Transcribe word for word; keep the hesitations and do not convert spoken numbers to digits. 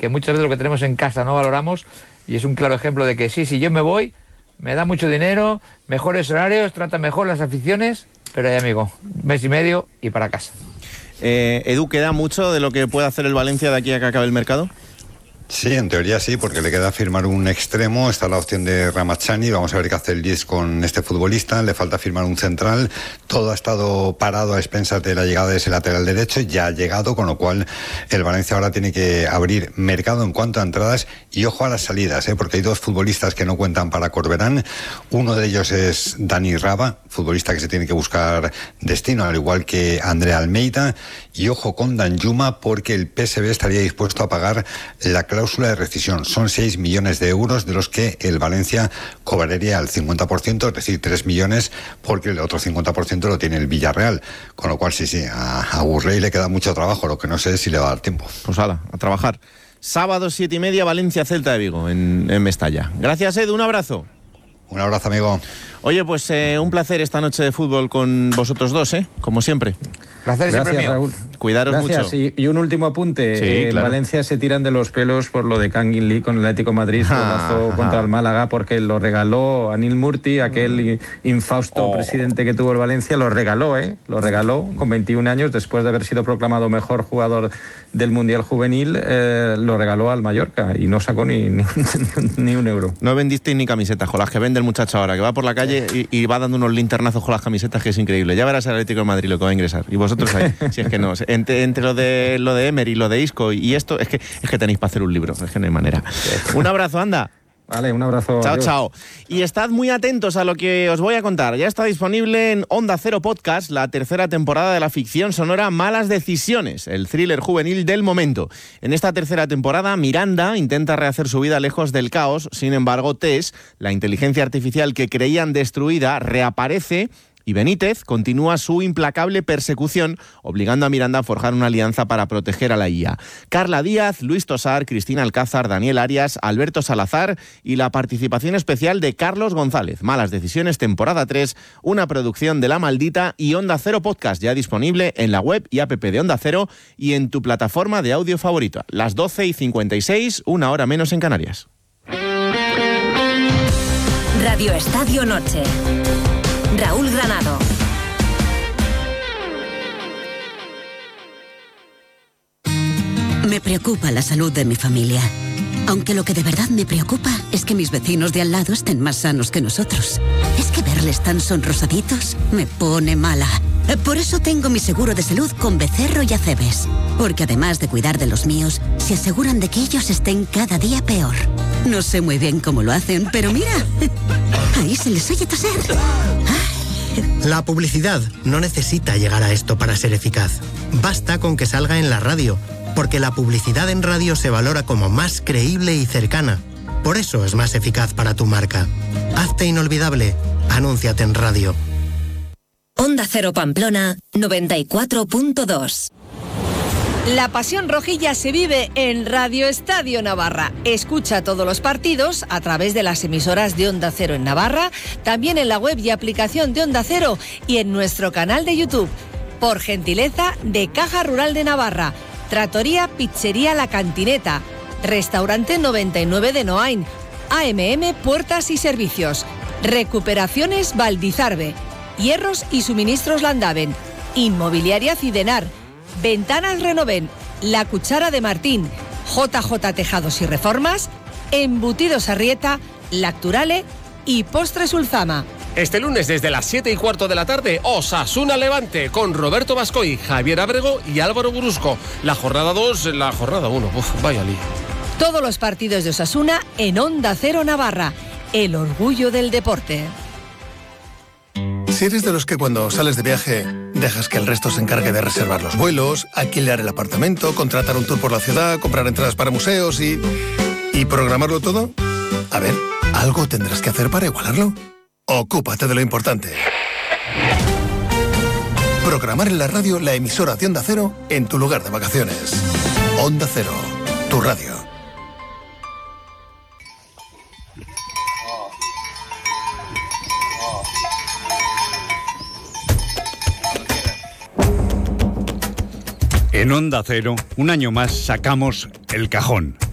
que muchas veces lo que tenemos en casa no valoramos, y es un claro ejemplo de que sí, si yo me voy, me da mucho dinero, mejores horarios, tratan mejor las aficiones, pero ya amigo, mes y medio y para casa. Eh, Edu, ¿queda mucho de lo que puede hacer el Valencia de aquí a que acabe el mercado? Sí, en teoría sí, porque le queda firmar un extremo, está la opción de Ramazani, vamos a ver qué hace el Leeds con este futbolista, le falta firmar un central, todo ha estado parado a expensas de la llegada de ese lateral derecho, ya ha llegado, con lo cual el Valencia ahora tiene que abrir mercado en cuanto a entradas y ojo a las salidas, ¿eh? Porque hay dos futbolistas que no cuentan para Corberán, uno de ellos es Dani Raba, futbolista que se tiene que buscar destino, al igual que Andrea Almeida, y ojo con Danjuma, porque el P S V estaría dispuesto a pagar la cláusula de rescisión. Son seis millones de euros, de los que el Valencia cobraría el cincuenta por ciento, es decir, tres millones, porque el otro cincuenta por ciento lo tiene el Villarreal. Con lo cual, sí, sí, a, a Burley le queda mucho trabajo, lo que no sé es si le va a dar tiempo. Pues hala, a trabajar. Sábado, siete y media, Valencia-Celta de Vigo, en, en Mestalla. Gracias, Edu, un abrazo. Un abrazo, amigo. Oye, pues eh, un placer esta noche de fútbol con vosotros dos, ¿eh? Como siempre. Placer Gracias, siempre mío. Raúl. Cuidaros Gracias. mucho. Y, y un último apunte. Sí, eh, claro. En Valencia se tiran de los pelos por lo de Kangin Lee con el Atlético de Madrid, Ah, contra ah. el Málaga, porque lo regaló Anil Murti, aquel infausto Oh. presidente que tuvo el Valencia, lo regaló, ¿eh? Lo regaló con veintiún años, después de haber sido proclamado mejor jugador del Mundial Juvenil, eh, lo regaló al Mallorca y no sacó ni, ni, ni un euro. No vendisteis ni camisetas con las que vende el muchacho ahora, que va por la calle y, y va dando unos linternazos con las camisetas, que es increíble. Ya verás el Atlético de Madrid lo que va a ingresar. Y vosotros ahí, si es que no. Entre, entre lo de lo de Emery, lo de Isco y esto, es que es que tenéis para hacer un libro, es que no hay manera. Un abrazo, anda. Vale, un abrazo. Chao, adiós. chao. Y estad muy atentos a lo que os voy a contar. Ya está disponible en Onda Cero Podcast la tercera temporada de la ficción sonora Malas Decisiones, el thriller juvenil del momento. En esta tercera temporada, Miranda intenta rehacer su vida lejos del caos. Sin embargo, Tess, la inteligencia artificial que creían destruida, reaparece. Y Benítez continúa su implacable persecución, obligando a Miranda a forjar una alianza para proteger a la I A. Carla Díaz, Luis Tosar, Cristina Alcázar, Daniel Arias, Alberto Salazar y la participación especial de Carlos González. Malas Decisiones, temporada tres, una producción de La Maldita y Onda Cero Podcast, ya disponible en la web y app de Onda Cero y en tu plataforma de audio favorita. Las doce y cincuenta y seis, una hora menos en Canarias. Radio Estadio Noche. Raúl Granado. Me preocupa la salud de mi familia. Aunque lo que de verdad me preocupa es que mis vecinos de al lado estén más sanos que nosotros. Es que verles tan sonrosaditos me pone mala. Por eso tengo mi seguro de salud con Becerro y Acebes. Porque además de cuidar de los míos, se aseguran de que ellos estén cada día peor. No sé muy bien cómo lo hacen, pero mira, ahí se les oye toser. La publicidad no necesita llegar a esto para ser eficaz. Basta con que salga en la radio, porque la publicidad en radio se valora como más creíble y cercana. Por eso es más eficaz para tu marca. Hazte inolvidable. Anúnciate en radio. Onda Cero Pamplona noventa y cuatro punto dos. La pasión rojilla se vive en Radio Estadio Navarra. Escucha todos los partidos a través de las emisoras de Onda Cero en Navarra, también en la web y aplicación de Onda Cero y en nuestro canal de YouTube. Por gentileza de Caja Rural de Navarra, Trattoria Pizzería La Cantineta, Restaurante noventa y nueve de Noain, A M M Puertas y Servicios, Recuperaciones Valdizarbe, Hierros y Suministros Landaven, Inmobiliaria Cidenar, Ventanas Renoven, La Cuchara de Martín, J J Tejados y Reformas, Embutidos Arrieta, Lacturale y Postres Ulzama. Este lunes desde las siete y cuarto de la tarde, Osasuna Levante, con Roberto Bascoy, Javier Abrego y Álvaro Brusco. La jornada dos, la jornada uno. Uf, vaya lío. Todos los partidos de Osasuna en Onda Cero Navarra, el orgullo del deporte. Si eres de los que cuando sales de viaje dejas que el resto se encargue de reservar los vuelos, alquilar el apartamento, contratar un tour por la ciudad, comprar entradas para museos y... ¿y programarlo todo? A ver, algo tendrás que hacer para igualarlo. Ocúpate de lo importante. Programar en la radio la emisora de Onda Cero en tu lugar de vacaciones. Onda Cero, tu radio. En Onda Cero, un año más sacamos El Cajón.